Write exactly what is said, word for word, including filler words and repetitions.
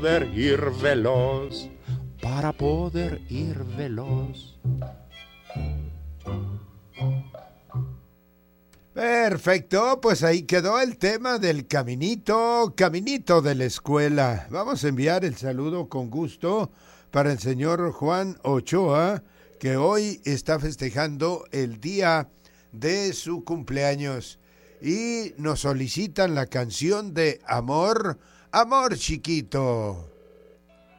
poder ir veloz, para poder ir veloz. Perfecto, pues ahí quedó el tema del caminito, caminito de la escuela. Vamos a enviar el saludo con gusto para el señor Juan Ochoa, que hoy está festejando el día de su cumpleaños y nos solicitan la canción de Amor, Amor Chiquito.